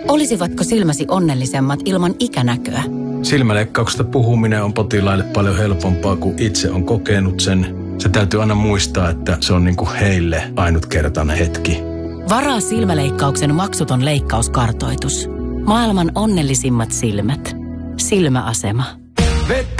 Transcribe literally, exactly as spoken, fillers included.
Olisivatko silmäsi onnellisemmat ilman ikänäköä? Silmäleikkauksesta puhuminen on potilaille paljon helpompaa, kun itse on kokenut sen. Se täytyy aina muistaa, että se on niin kuin heille ainutkertainen hetki. Varaa silmäleikkauksen maksuton leikkauskartoitus. Maailman onnellisimmat silmät. Silmäasema.